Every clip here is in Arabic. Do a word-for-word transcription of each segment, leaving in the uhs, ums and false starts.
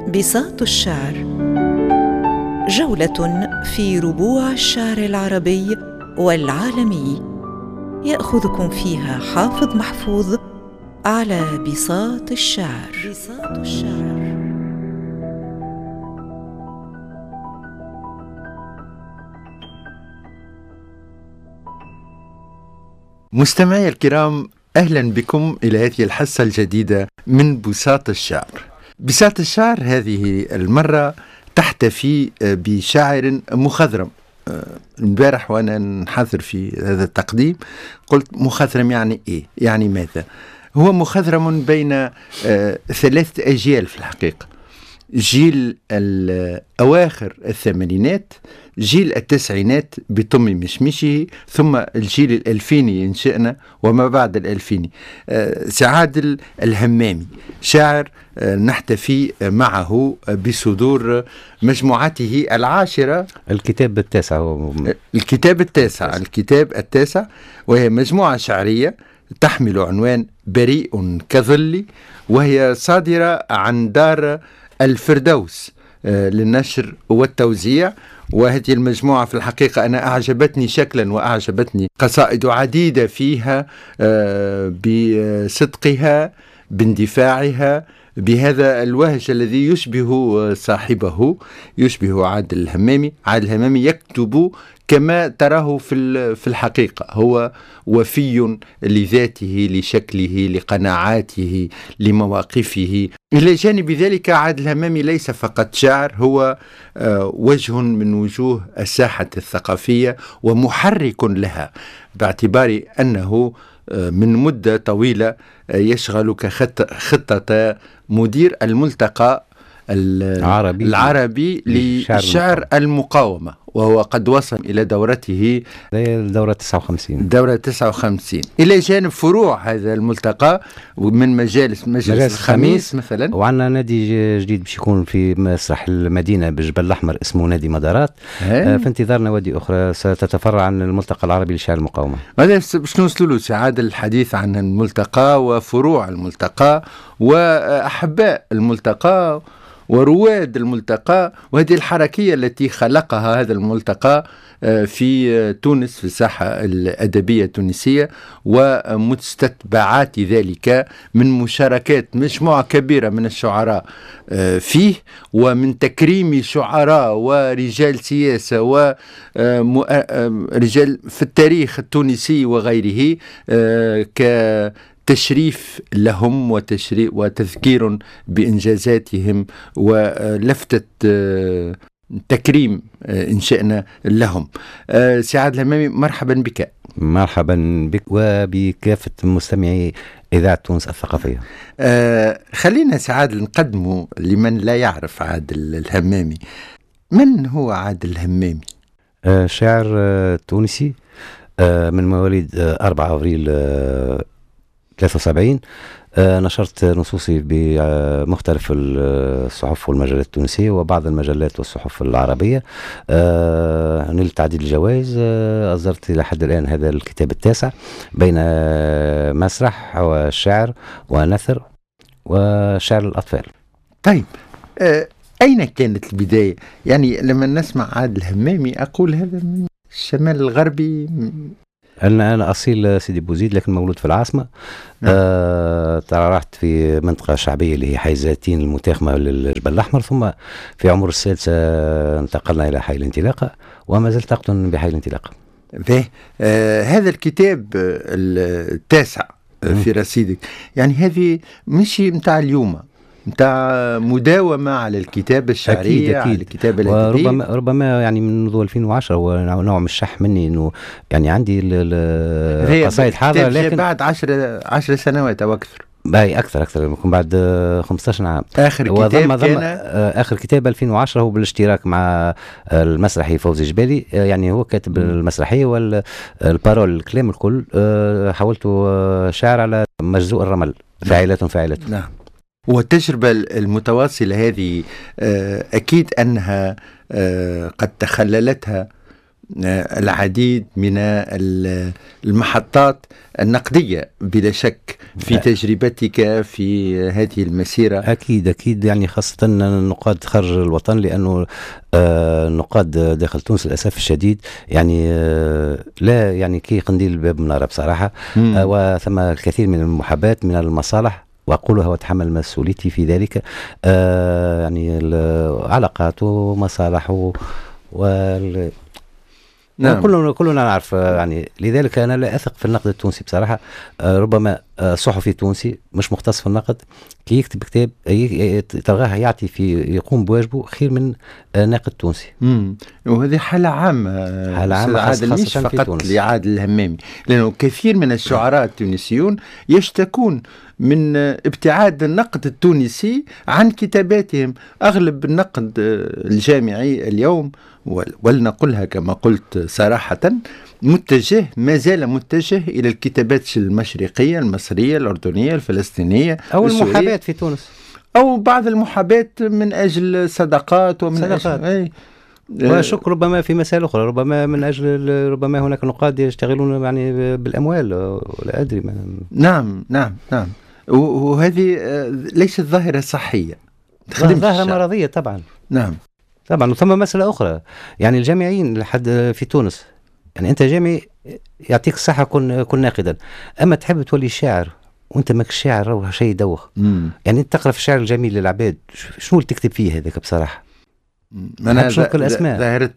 بساط الشعر، جولة في ربوع الشعر العربي والعالمي، يأخذكم فيها حافظ محفوظ على بساط الشعر. بساط الشعر. مستمعي الكرام، أهلا بكم إلى هذه الحصة الجديدة من بساط الشعر. بساط الشعر هذه المرة تحتفي بشاعر مخضرم. امبارح وأنا نحضر في هذا التقديم قلت مخضرم يعني إيه؟ يعني ماذا؟ هو مخضرم بين ثلاثة أجيال في الحقيقة، جيل أواخر الثمانينات، جيل التسعينات بطم مشمشه، ثم الجيل الألفيني إن شئنا وما بعد الألفيني. سعاد الهمامي شاعر نحتفي معه بصدور مجموعته العاشرة، الكتاب التاسع الكتاب التاسع الكتاب التاسع وهي مجموعة شعرية تحمل عنوان بريء كظلي، وهي صادرة عن دار الفردوس للنشر والتوزيع. وهذه المجموعة في الحقيقة أنا أعجبتني شكلا وأعجبتني قصائد عديدة فيها بصدقها، باندفاعها، بهذا الوهج الذي يشبه صاحبه، يشبه عادل الهمامي. عادل الهمامي يكتب كما تراه في في الحقيقة، هو وفي لذاته، لشكله، لقناعاته، لمواقفه. إلى جانب ذلك عادل الهمامي ليس فقط شاعر، هو وجه من وجوه الساحة الثقافية ومحرك لها، باعتبار أنه من مدة طويلة يشغل كخطة مدير الملتقى العربي, العربي للشعر المقاومة، وهو قد وصل إلى دورته الدورة تسعة وخمسين دورة تسعة وخمسين إلى جانب فروع هذا الملتقى من مجالس مجلس, مجلس الخميس مثلا. وعندنا نادي جديد باش يكون في مسرح المدينة بالجبل الأحمر اسمه نادي مدارات. آه في انتظار نوادي أخرى ستتفرع عن الملتقى العربي للشعر المقاومة. هذا باش نوصلوا له سعادة الحديث عن الملتقى وفروع الملتقى وأحباء الملتقى ورواد الملتقى، وهذه الحركية التي خلقها هذا الملتقى في تونس، في الساحة الأدبية التونسية، ومستتبعات ذلك من مشاركات مجموعة كبيرة من الشعراء فيه، ومن تكريم شعراء ورجال سياسة ورجال في التاريخ التونسي وغيره، ك تشريف لهم وتشريف وتذكير بإنجازاتهم ولفتة تكريم إن شئنا لهم. سعاد الهمامي، مرحبا بك. مرحبا بك وبكافة مستمعي إذاعة تونس الثقافية. آه خلينا سعاد نقدمه لمن لا يعرف عادل الهمامي. من هو عادل الهمامي؟ آه شاعر آه تونسي، آه من مواليد آه أربعة أبريل آه ثلاثة وسبعين. آه نشرت نصوصي بمختلف الصحف والمجلات التونسية وبعض المجلات والصحف العربية. آه نلت عديد الجوائز. آه أصدرت إلى حد الآن هذا الكتاب التاسع بين آه مسرح وشعر ونثر وشعر الأطفال. طيب، آه أين كانت البداية؟ يعني لما نسمع عادل الهمامي أقول هذا من الشمال الغربي. أنا أنا أصيل سيدي بوزيد لكن مولود في العاصمة. نعم. آه رحت في منطقة شعبية اللي هي حي زيتين المتاخمة للجبل الأحمر، ثم في عمر السادسة انتقلنا إلى حي الانطلاقة وما زلت أقطن بحي الانطلاقة. آه هذا الكتاب التاسع في رصيدك، يعني هذه مش متاع اليوم، متاع مداومة على الكتاب الشعرية، أكيد أكيد. على الكتاب الأدبي، وربما ربما يعني منذ ألفين وعشرة ونوع من الشح مني إنه يعني عندي القصائد حاضرة، لكن بعد عشر عشر سنوات أو أكثر. باي أكثر أكثر يمكن بعد خمسة عشر عام. آخر كتاب كان آخر كتاب ألفين وعشرة هو بالاشتراك مع المسرحي فوزي جبالي، يعني هو كاتب المسرحية والبارول الكلام الكل. حاولت شعر على مجزوء الرمل، فاعلات فاعلات. نعم. والتجربة المتواصلة هذه أكيد أنها قد تخللتها العديد من المحطات النقدية بلا شك في تجربتك في هذه المسيرة. أكيد أكيد، يعني خاصة النقاد خارج الوطن، لأنه النقاد داخل تونس للأسف الشديد يعني لا يعني كي قنديل الباب منارة بصراحة. وثم الكثير من المحاباة من المصالح، وأقولها وأتحمل مسؤوليتي في ذلك. آه يعني علاقات ومصالح و, و نعم. كلنا كلنا نعرف يعني. لذلك أنا لا أثق في النقد التونسي بصراحة. آه ربما آه صحفي تونسي مش مختص في النقد كي يكتب كتاب تلقاه يعطي في يقوم بواجبه خير من آه ناقد تونسي. امم وهذه حالة عامة، حالة عامة خاصة مش فقط لعادل الهمامي، لأنه كثير من الشعراء التونسيون يشتكون من ابتعاد النقد التونسي عن كتاباتهم. أغلب النقد الجامعي اليوم، ولنقلها كما قلت صراحة، متجه ما زال متجه إلى الكتابات المشرقية المصرية الأردنية الفلسطينية أو المحاباة في تونس، أو بعض المحاباة من أجل صدقات ومن صدقات. أجل أي وشك ربما في مسائل أخرى، ربما من أجل ربما هناك نقاد يشتغلون يعني بالأموال، لا أدري ما. نعم نعم نعم وهذه ليست ظاهرة صحية، ظاهرة مرضية طبعا. نعم طبعا. وثم مسألة أخرى، يعني الجامعيين لحد في تونس، يعني أنت جامعي يعطيك الصحة كن كن ناقدا، أما تحب تولي شاعر وأنت ماك شاعر روح شيء يدوخ. مم. يعني أنت تقرأ في الشعر الجميل للعباد، شنو اللي تكتب فيه هذاك بصراحة؟ أنا ظ... ظاهرة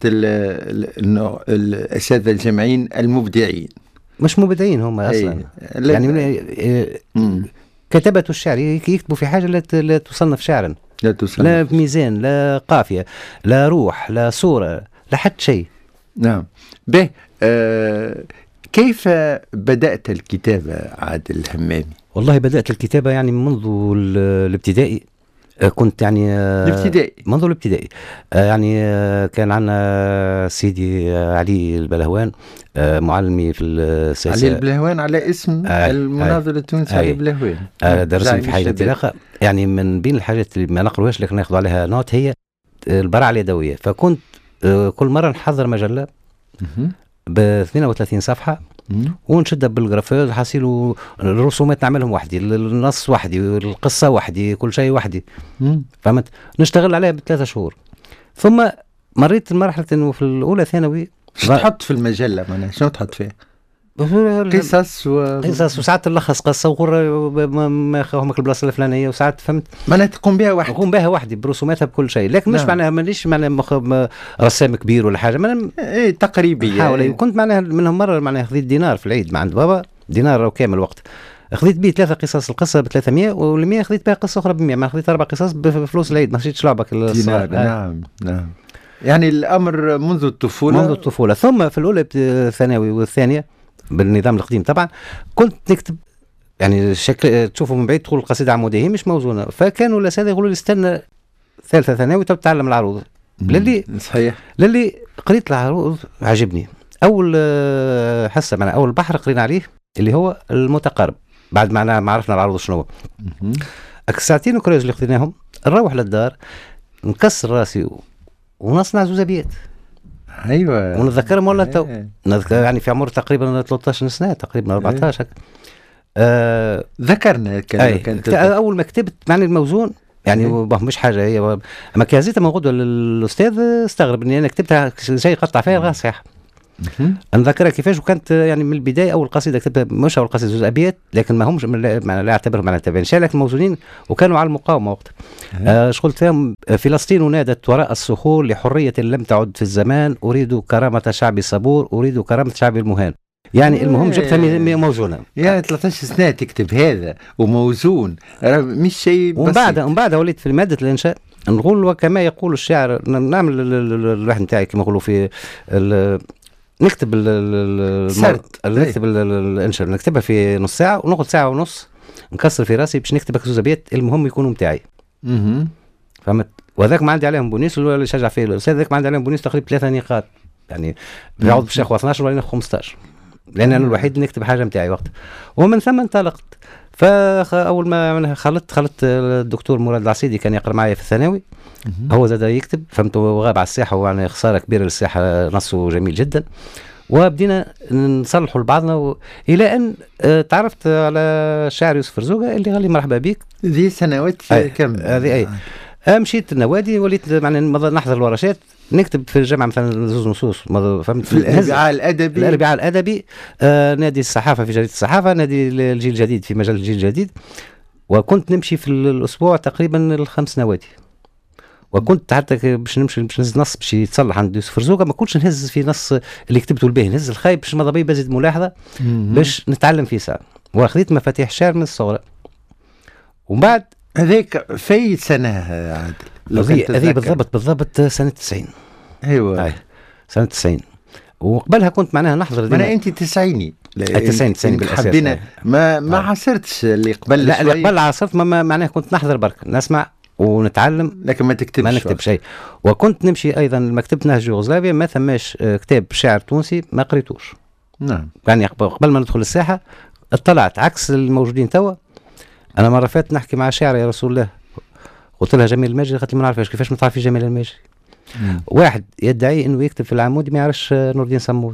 الأساتذة الجامعيين المبدعين، مش مبدعين هم أصلا. لا... يعني م... كتبة الشعر يكتبوا في حاجة لا, لا تصنف شعرا، لا تصنف، لا ميزان، لا قافية، لا روح، لا صورة، لا حتى شيء. نعم. به آه كيف بدأت الكتابة عادل الهمامي؟ والله بدأت الكتابة يعني منذ الابتدائي. كنت يعني الابتدائي منذ الابتدائي يعني كان عندنا سيدي علي البلهوان معلمي في السياسة. علي البلهوان على اسم آه المناضل التونسي علي البلهوان. آه درسني في حي الانطلاقة. يعني من بين الحاجات اللي ما نقروهاش لكن ناخذ عليها نوت هي البراعة اليدوية. فكنت كل مرة نحضر مجلة ب اثنين وثلاثين صفحة ونشدها بالجرافيز حاسيلو الرسومات نعملهم وحدي، النص وحدي، القصة وحدي، كل شيء وحدي. فهمت؟ نشتغل عليها بثلاثة شهور. ثم مريت المرحلة انه في الأولى ثانوي شو تحط في المجلة معناها؟ شنو تحط فيها؟ قصص و... قصص وساعات نلخص قصة وغرة ما خاهمك البلاصة الفلانية، وساعات فهمت معناها تقوم بها وحدي. تقوم بها وحدي برسوماتها بكل شيء، لكن مش معناها مانيش معناها رسام كبير ولا حاجة. معناها ايه تقريبية. حاولي. وكنت معناها منهم مرة معناها خذيت دينار في العيد مع عند بابا، دينار أو كامل وقت، خذيت بيه ثلاثة قصص، القصة ب ثلاثمية والمية خذيت بها قصة أخرى ب مية، ما خذيت أربع قصص بفلوس العيد، ما خذيتش لعبك دينار. نعم نعم. يعني الأمر منذ الطفولة. منذ الطفولة. ثم في الأولى الثانوي والثانية بالنظام القديم طبعا كنت نكتب يعني شكل تشوفوا من بعيد تقول القصيدة عمودية مش موزونة، فكانوا الأساتذة يقولوا لي استنى ثالثة ثانوي تتعلم العروض. للي صحيح للي قريت العروض عجبني. أول حصة معنا أول بحر قرينا عليه اللي هو المتقارب، بعد ما ما عرفنا العروض شنو. ساعتين وكريز اللي خذيناهم نروح للدار نكسر راسي ونصنع زوزابيات. ايوه ونتذكرهم ولا تو نذكر يعني في عمر تقريبا ثلاثة عشر سنه تقريبا أربعة عشر. آه ذكرنا كانت اول ما كتبت معني الموزون يعني مش حاجه هي اما كازيتها موجوده للاستاذ استغرب اني انا كتبتها شيء قطع فيها غير صحيح. انا ذاكرها كيفاش، وكانت يعني من البدايه اول قصيده كتبتها مش اول قصيده زوز ابيات لكن ما همش لا, لا اعتبرهم على تبعين شيء لكن موزونين وكانوا على المقاومه وقت. آه شغلت فيهم فلسطين نادت وراء الصخور لحريه لم تعد في الزمان، اريد كرامه شعبي صبور، اريد كرامه شعبي المهان. يعني المهم جبتها موزونه. يعني ثلاثة عشر سنه تكتب هذا وموزون مش شيء بسيط. ومن بعد ومن بعد وليت في ماده الانشاء نقول وكما يقول الشاعر نعمل الواحد نتاعي كما يقولوا في نكتب السرد نكتب الانشاء نكتبها في نص ساعه وناخذ ساعه ونص نكسر في راسي باش نكتب كزوزابيات المهم يكونوا نتاعي. اها فهمت؟ وذاك ما عندي عليهم بونيس اللي شجع فيه الاستاذ ذاك ما عندي عليهم بونيس تقريبا ثلاثه نقاط يعني بيعوض باش ياخذ اثناش ولا خمسطاش لان انا الوحيد اللي نكتب حاجه نتاعي وقت. ومن ثم انطلقت فاول ما خلطت خلطت الدكتور مراد العصيدي كان يقرا معايا في الثانوي، هو زاد يكتب، فهمت، وغاب على الساحه، ويعني خساره كبيره للساحه، نصه جميل جدا، وبدينا نصلحوا لبعضنا و... الى ان تعرفت على الشاعر يوسف رزوقه اللي قال لي مرحبا بك. ذي سنوات كم هذه اي آه. مشيت النوادي، وليت معناها نحضر الورشات، نكتب في الجامعه مثلا زوز نصوص، فهمت، في الاربعاء الادبي الاربعاء الادبي آه، نادي الصحافه في جريده الصحافه، نادي الجيل الجديد في مجال الجيل الجديد، وكنت نمشي في الاسبوع تقريبا الخمس نوادي، وكنت حتى باش نمشي باش نهز نص باش يتصلح عند يوسف رزوقه، ما كنتش نهز في نص اللي كتبته الباهي، نهز الخايب باش ماذا بي بزيد ملاحظه باش نتعلم فيه ساعه، واخذت مفاتيح الشعر من الصغرى. ومن بعد هذيك في سنه عادل، هذه بالضبط بالضبط سنه تسعين. ايوه أي. سنه تسعين، وقبلها كنت معناها نحضر. انا انت تسعيني تسعين تسعين بالاساس، حبينا ما ما آه. عاصرتش اللي قبل. لا اللي قبل عاصرت، ما معناها كنت نحضر برك نسمع ونتعلم، لكن ما تكتبش، ما نكتب شيء. وكنت نمشي ايضا لمكتبه نهج يوغوسلافيا، ما ثماش كتاب شعر تونسي ما قريتوش. نعم. يعني قبل ما ندخل الساحه اطلعت عكس الموجودين توا. انا مره فاتت نحكي مع شاعر يا رسول الله، قلت لها جميل الماجري، قالت لي ما نعرفش كيفاش ما تعرفي جميل الماجري. مم. واحد يدعي انه يكتب في العمود ما يعرفش نور الدين صمود.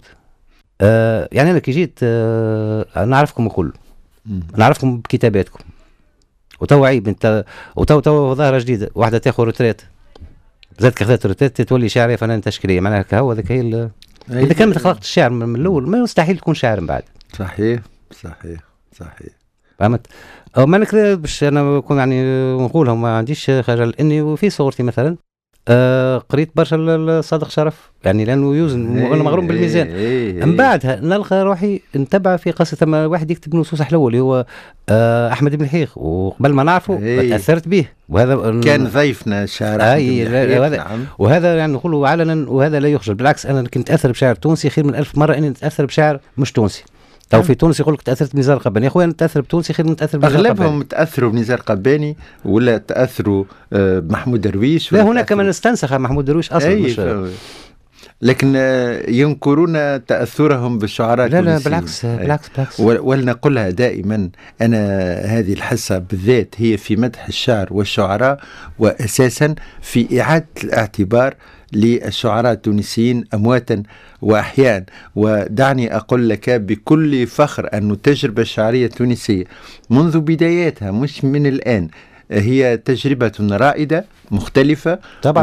آه يعني انا كي جيت آه نعرفكم الكل، نعرفكم بكتاباتكم، وتو عيب انت، وتو تو ظاهره جديده، واحده تاخذ روتريت، زاد كخذت روتريت تولي شاعر فنان تشكيليه، معناها هو ذاك هي اذا كان ما خلقت الشعر من الاول ما مستحيل تكون شاعر من بعد. صحيح صحيح صحيح. فهمت؟ او ما نكذبش، انا نكون يعني نقولها ما عنديش خجل، اني في صورتي مثلا آه قريت برشا صادق شرف، يعني لانه يوزن وانا مغروم بالميزان. من بعدها نلقى روحي نتبع في قصه ما واحد يكتب نصوص حلوه اللي هو آه احمد بن الحيخ، وقبل ما نعرفه تاثرت به، وهذا كان ضيفنا الشاعر آه وهذا نعم. وهذا يعني نقوله علنا، وهذا لا يخجل، بالعكس انا كنت اتاثر بشاعر تونسي خير من ألف مره اني نتاثر بشاعر مش تونسي. تو في تونس يقول لك تاثرت بنزار قباني، يا اخويا نتاثر بتونسي خير من نتاثر بنزار قباني. اغلبهم تاثروا بنزار قباني ولا تاثروا بمحمود درويش. لا هناك من استنسخ محمود درويش اصلا مش، لكن ينكرون تاثرهم بالشعراء. لا لا بالعكس بالعكس بالعكس. ولنقولها دائما، انا هذه الحصه بالذات هي في مدح الشعر والشعراء، واساسا في اعاده الاعتبار للشعراء التونسيين أمواتا وأحيان. ودعني أقول لك بكل فخر أن التجربة الشعرية التونسية منذ بداياتها مش من الآن هي تجربة رائدة مختلفة طبعا،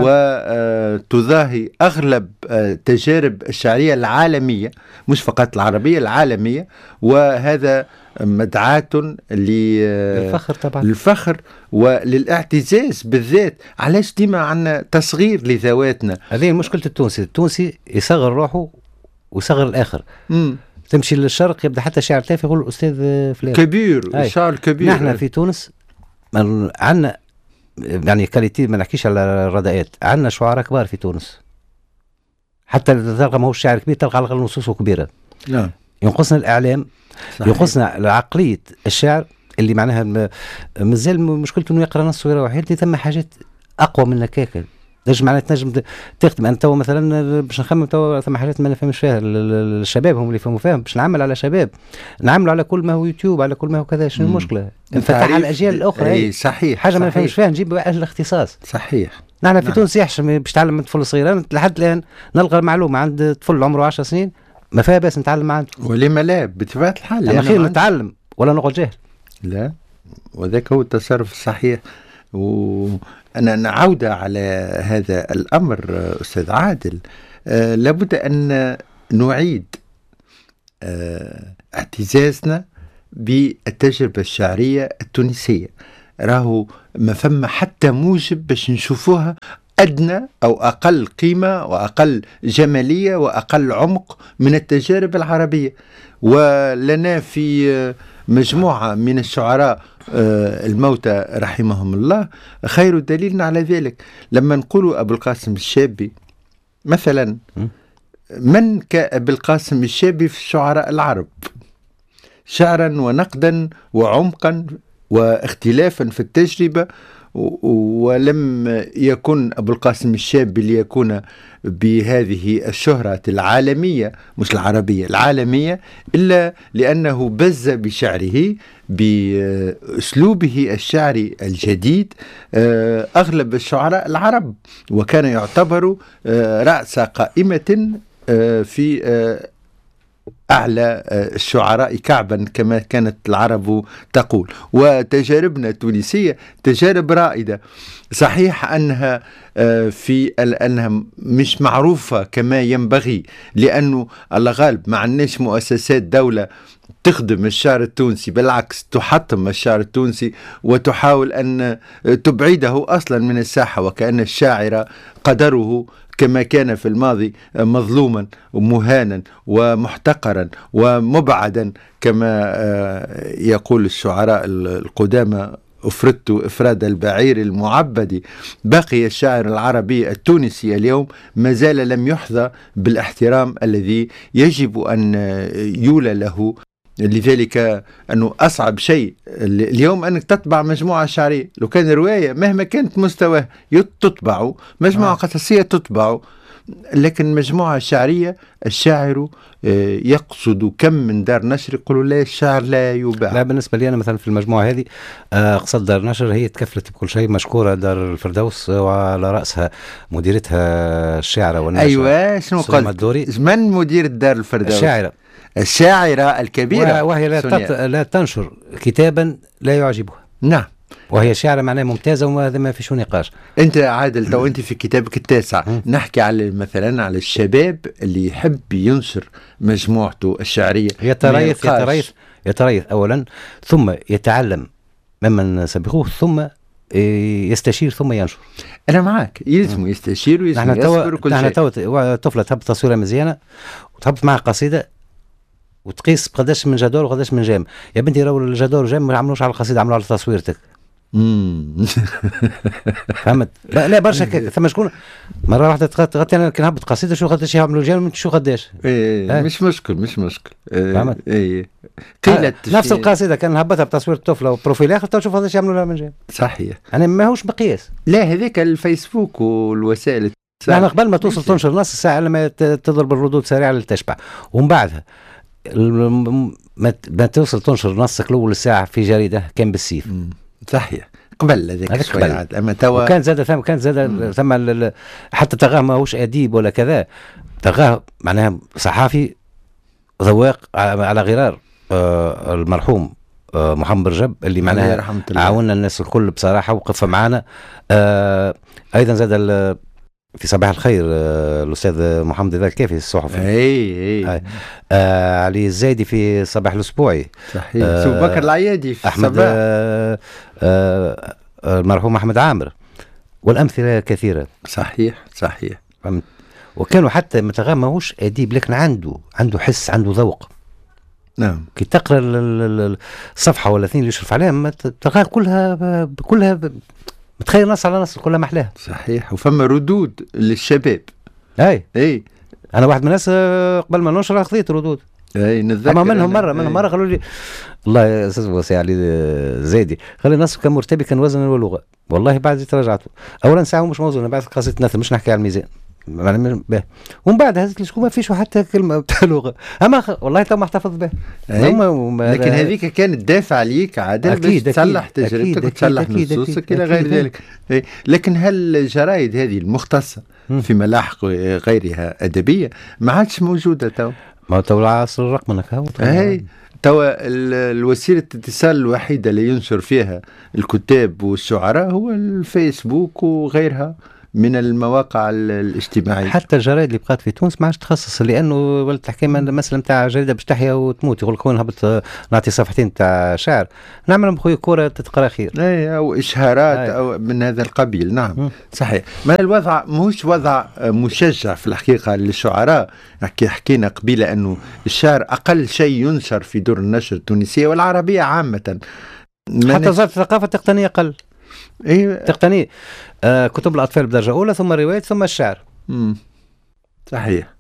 وتضاهي أغلب تجارب الشعرية العالمية مش فقط العربية العالمية، وهذا مدعاة للفخر طبعا، للفخر وللاعتزاز بالذات. علاش ديما عنا تصغير لذواتنا؟ هذه مشكلة التونسي، التونسي يصغر روحه ويصغر الآخر. مم. تمشي للشرق يبدأ حتى شاعر تافه يقول الأستاذ فلان كبير، شاعر كبير. نحن في تونس عنا يعني كاليتي، ما نحكيش على الرداءات، عنا شعراء كبار في تونس، حتى تلقى ما هو الشاعر كبير تلقى على الأقل نصوصه كبيرة. نعم. ينقصنا الإعلام، صحيح. ينقصنا عقلية الشعر اللي معناها مازال مشكلته انه يقرا نص ويروح، اللي ثم حاجات اقوى من هكاك تنجم معناها تنجم تخدم. انت تو مثلا باش نخمم تو ثم حاجات ما نفهمش فيها، الشباب هم اللي يفهموا فيهم، باش نعمل على شباب، نعمل على كل ما هو يوتيوب، على كل ما هو كذا، شنو المشكله؟ نفتح على الاجيال الاخرى. اي صحيح، حاجه ما نفهمش فيها نجيب اهل الاختصاص. صحيح. نحن في تونس يحشم باش تعلم من طفل صغير، لحد الان نلقى المعلومه عند طفل عمره عشر سنين ما فيها باس نتعلم عنده، ولما لا بطبيعه الحال يعني خير نتعلم ولا نقعد جاهل. لا، وذاك هو التصرف الصحيح. وأنا نعود على هذا الأمر أستاذ عادل، آه لابد أن نعيد آه اعتزازنا بالتجربة الشعرية التونسية. راهو ما فما حتى موجب باش نشوفوها أدنى أو أقل قيمة وأقل جمالية وأقل عمق من التجارب العربية. ولنا في مجموعة من الشعراء الموتى رحمهم الله خير دليل على ذلك. لما نقول أبو القاسم الشابي مثلا، من كأبو القاسم الشابي في الشعراء العرب شعرا ونقدا وعمقا واختلافا في التجربة ولم يكن أبو القاسم الشاب ليكون بهذه الشهرة العالمية، مش العربية، العالمية، إلا لأنه بز بشعره بأسلوبه الشعري الجديد أغلب الشعراء العرب، وكان يعتبر رأس قائمة في أعلى الشعراء كعبا كما كانت العرب تقول. وتجاربنا التونسية تجارب رائدة، صحيح أنها في أنها مش معروفة كما ينبغي، لأنه على غالب ما عندناش مؤسسات دولة تخدم الشعر التونسي، بالعكس تحطم الشعر التونسي وتحاول أن تبعده أصلا من الساحة، وكأن الشاعر قدره كما كان في الماضي مظلوما ومهانا ومحتقرا ومبعدا كما يقول الشعراء القدامى: أفردت إفراد البعير المعبد. باقي الشاعر العربي التونسي اليوم ما زال لم يحظى بالاحترام الذي يجب أن يولى له. لذلك أنه أصعب شيء اليوم أنك تطبع مجموعة شعرية، لو كان رواية مهما كانت مستواه تطبع، مجموعة آه. قصصية تطبع، لكن مجموعة شعرية الشاعر يقصد كم من دار نشر يقولوا لا الشعر لا يباع. لا، بالنسبة لي أنا مثلا في المجموعة هذه قصد دار نشر هي تكفلت بكل شيء، مشكورة دار الفردوس وعلى رأسها مديرتها الشاعرة والنشر. أيوة، شنو قلت؟ من مدير دار الفردوس؟ الشاعرة الشاعرة الكبيرة، وهي لا, تط... لا تنشر كتابا لا يعجبها. نعم، وهي شاعرة معناها ممتازة وهذا ما فيش نقاش. أنت عادل تو أنت في كتابك التاسع نحكي على مثلا على الشباب اللي يحب ينشر مجموعته الشعرية، يتريث يتريث يتريث أولا، ثم يتعلم ممن سبقوه، ثم يستشير ثم ينشر. أنا معك، يلزم يستشير ويلزم يصبر وكل شيء. نحن تو طفلة تهبط تصويرة مزيانة وتهبط معها قصيدة وتقيس بقداش من جدول وقداش من جام. يا بنتي راهو الجدول جام ما عملوش على القصيدة، عملوا على تصويرتك. امم فهمت؟ لا لا برشا ثم شكون مرة واحدة تغطي أنا كان هبط قصيدة شو قداش يعملوا جام شو قداش. ايه مش مشكل مش مشكل. فهمت؟ ايه قيلت نفس القصيدة كان هبطها بتصوير الطفلة وبروفيل آخر تو شوف قداش يعملوا لها من جام. صحيح. يعني ما هوش مقياس. لا هذيك الفيسبوك والوسائل. نحن قبل ما توصل تنشر نص ساعة لما تضرب الردود سريعة للتشبع، ومن بعدها ما توصل تنشر نصك الأول الساعة في جريدة كان بالسيف. صحيح. قبل هذاك شوي عاد، اما توا كان زاد ثم كان زاد ثم حتى تغاه ماهوش اديب ولا كذا، تغاه معناها صحافي ذواق على غرار آه المرحوم آه محمد رجب اللي معناها عاوننا الناس الكل بصراحه وقف معنا. آه ايضا زاد في صباح الخير آه الاستاذ محمد ذا الكافي الصحفي، اي اي آه علي الزايدي في صباح الاسبوعي، صحيح. آه سو بكر العيادي في احمد صباح. آه آه المرحوم احمد عامر، والامثله كثيره. صحيح صحيح. وكانوا حتى متغا ماهوش اديب لكن عنده عنده حس، عنده ذوق. نعم. كي تقرا الصفحه ولا اثنين اللي يشرف عليها تلقاها كلها كلها متخيل نص على نص كلها محلاها. صحيح. وفما ردود للشباب. اي اي انا واحد من الناس قبل ما ننشر خذيت ردود. اي نتذكر. اما منهم مره منهم مره قالوا لي والله يا استاذ وسيع علي زايدي قال لي النص كان مرتبكا وزنا ولغه. والله بعد تراجعته اولا ساعه مش موزونه، بعد قصيت نثر مش نحكي على الميزان ومن بعد هذيك الشكوى ما فيش حتى كلمه بتاع لغه، اما خ... والله تو محتفظ به. لكن هذيك كانت دافع عليك عادل باش تصلح تجربتك وتصلح نصوصك الى غير ذلك. لكن هل الجرايد هذه المختصه في ملاحق غيرها ادبيه ما عادش موجوده تو؟ ما تو العصر الرقمي هكا. اي توا الوسيله الاتصال الوحيده اللي ينشر فيها الكتاب والشعراء هو الفيسبوك وغيرها من المواقع الاجتماعية. حتى الجرائد اللي بقات في تونس ما عادش تخصص، لانه ولت تحكي مثلا نتاع جريده باش تحيا وتموت يقول لك وين هبط نعطي صفحتين نتاع شعر نعمل بخويا كوره تتقرا خير، اي او اشهارات أي. او من هذا القبيل. نعم م. صحيح. ما الوضع مش وضع مشجع في الحقيقه للشعراء. حكي حكينا قبيله انه الشعر اقل شيء ينشر في دور النشر التونسيه والعربيه عامه. حتى وزاره الثقافه التقنيه قل. ايوه تقنيه. آه كتب الاطفال بدرجه اولى ثم الروايات ثم الشعر. امم صحيح.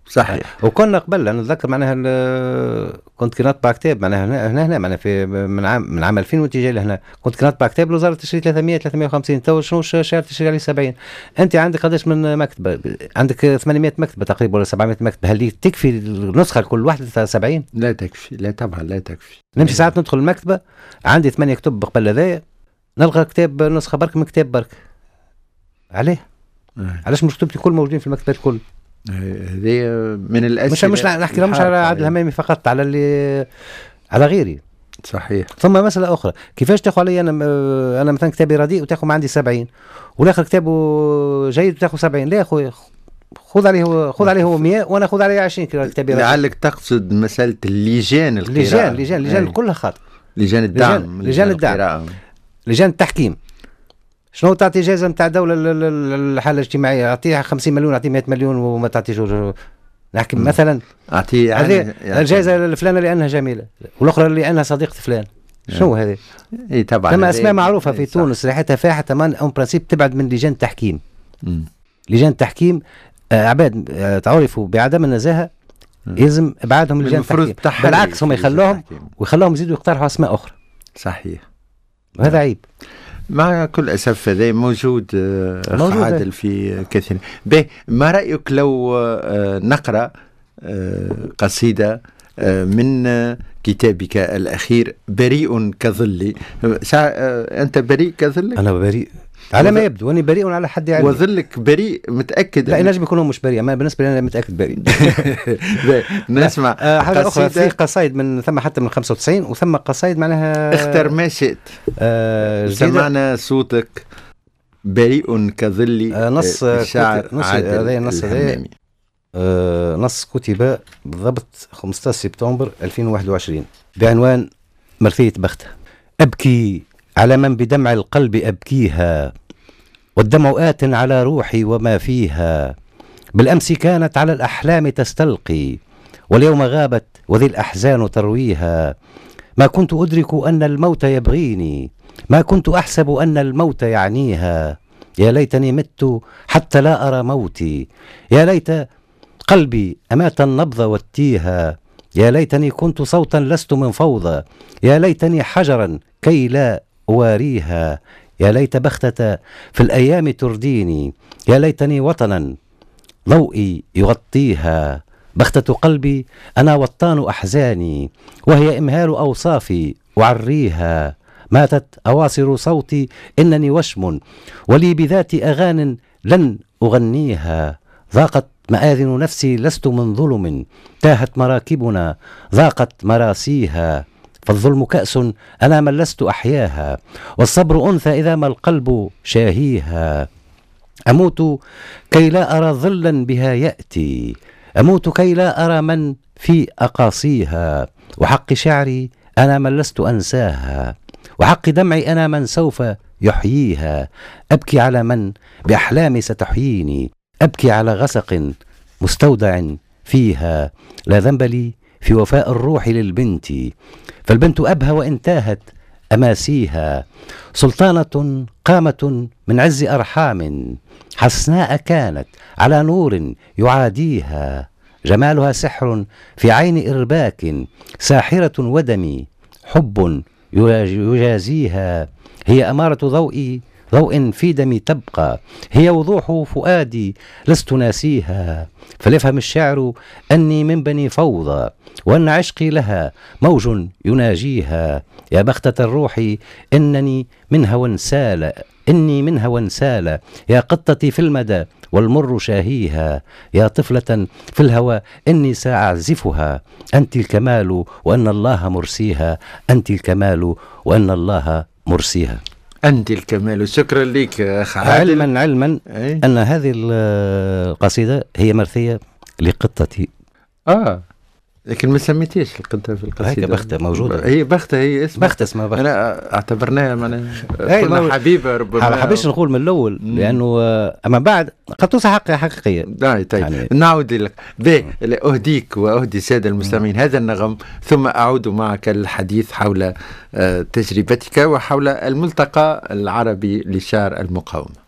صحيح. وكنا قبل انا نتذكر معناها كنت كي نطبع كتاب معناها هنا هنا, هنا معناها في من عام من عام ألفين وانت جاي لهنا كنت كي نطبع كتاب الوزاره تشري ثلاثمية ثلاثمية وخمسين. تو شنو شهر تشري عليه سبعين؟ انت عندك قداش من مكتبه؟ عندك ثمانمية مكتبه تقريبا ولا سبعمية مكتبه. هل تكفي النسخه كل واحده سبعين؟ لا تكفي، لا طبعا لا تكفي. نمشي ساعات ندخل المكتبه عندي ثمانية كتب قبل هذايا نلقى كتاب نسخه برك من كتاب برك. عليه؟ علاش مش كتبتي كل موجودين في المكتبات الكل؟ هذه من الأسئلة. مش مش نحكي مش على عادل الهمامي فقط، على اللي على غيري. صحيح. ثم مسألة أخرى، كيفاش تاخذ علي أنا أنا مثلا كتابي رديء وتاخذ عندي سبعين والآخر كتابه جيد وتاخذ سبعين؟ لا يا أخوي، خذ عليه هو خذ عليه هو مية وأنا خذ عليه عشرين كتابي رديء. لعلك تقصد مسألة اللجان القراءة. لجان لجان لجان كلها خاطئ. لجان الدعم، لجان الدعم، لجان التحكيم. شنو تعطي جائزة نتاع دولة الحالة الاجتماعية؟ أعطيها خمسين مليون، أعطيه مئة مليون وما تعطيش. نحكي مثلا أعطيه هذه الجائزة الفلانة لأنها جميلة والأخرى لأنها صديقة فلان. شنو هذه؟ اي طبعا. كما أسماء معروفة في تونس ريحتها فاحة تمام. أون برانسيب تبعد من لجان التحكيم. لجان التحكيم عباد تعرفوا بعدم النزاهة يلزم إبعادهم من لجان التحكيم. بالعكس هم يخلوهم ويخلوهم يزيدوا يقترحوا أسماء أخرى. صحيح. وهذا عيب. مع كل أسف هذا موجود, موجود عادل في كثير. به ما رأيك لو نقرأ قصيدة من كتابك الأخير بريء كظلي؟ أنت بريء كظلك؟ أنا بريء على ما يبدو، وأني بريء على حد علمي. وظلك بريء متأكد؟ لا ينجم يكون مش بريء، ما بالنسبة لي أنا متأكد بريء. نسمع آه حاجة أخرى، في قصايد من ثم حتى من خمسة وتسعين وثم قصايد معناها اختر ما شئت. آه سمعنا صوتك بريء كظلي. آه نص الشاعر عادل الهمامي. آه نص كتب بالضبط خمسة عشر سبتمبر ألفين وواحد وعشرين بعنوان مرثية بختة. أبكي على من بدمع القلب أبكيها، والدمع آت على روحي وما فيها. بالأمس كانت على الأحلام تستلقي، واليوم غابت وذي الأحزان ترويها. ما كنت أدرك أن الموت يبغيني، ما كنت أحسب أن الموت يعنيها. يا ليتني مت حتى لا أرى موتي، يا ليت قلبي أمات النبض والتيها. يا ليتني كنت صوتا لست من فوضى، يا ليتني حجرا كي لا أواريها. يا ليت بختة في الأيام ترديني، يا ليتني وطنا ضوئي يغطيها. بختة قلبي أنا وطان أحزاني، وهي إمهال أوصافي أعريها. ماتت أواصر صوتي إنني وشم، ولي بذات أغان لن أغنيها. ضاقت مآذن نفسي لست من ظلم، تاهت مراكبنا ضاقت مراسيها. فالظلم كأس أنا من لست أحياها، والصبر أنثى إذا ما القلب شاهيها. أموت كي لا أرى ظلا بها يأتي، أموت كي لا أرى من في أقاصيها. وحق شعري أنا من لست أنساها، وحق دمعي أنا من سوف يحييها. أبكي على من بأحلامي ستحييني، أبكي على غسق مستودع فيها. لا ذنب لي في وفاء الروح للبنت، فالبنت أبهى وإن تاهت أماسيها. سلطانة قامة من عز أرحام، حسناء كانت على نور يعاديها. جمالها سحر في عين إرباك، ساحرة ودمي حب يجازيها. هي أمارة ضوئي ضوء في دمي تبقى، هي وضوح فؤادي لست ناسيها. فليفهم الشعر أني من بني فوضى، وأن عشقي لها موج يناجيها. يا بختة الروح إنني منها وانسال، إني منها وانسال. يا قطتي في المدى والمر شاهيها. يا طفلة في الهوى إني سأعزفها. أنت الكمال وأن الله مرسيها، أنت الكمال وأن الله مرسيها. أنت الكمال. شكرا لك أخ عادل. علما علما أي؟ أن هذه القصيدة هي مرثية لقطتي. آه لكن ما سميتيش القطة في القصيدة. هيك بختة موجودة. هي بختة، هي اسمها بختة اسمها بختة. أنا اعتبرناها معناها حبيبة ربما. ما حبيش نقول من الأول مم. لأنه أما بعد قد توصل حقيقة حقيقية. طيب يعني نعود لك بي أهديك وأهدي السادة المستمعين هذا النغم، ثم أعود معك الحديث حول تجربتك وحول الملتقى العربي لشعر المقاومة.